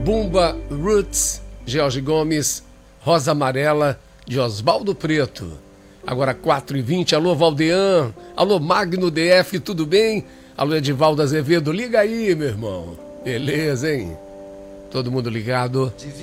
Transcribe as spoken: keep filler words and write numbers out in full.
Bumba Roots, George Gomes, Rosa Amarela, de Osvaldo Preto. Agora quatro e vinte, alô Valdean, alô Magno D F, tudo bem? Alô Edivaldo Azevedo, liga aí, meu irmão. Beleza, hein? Todo mundo ligado.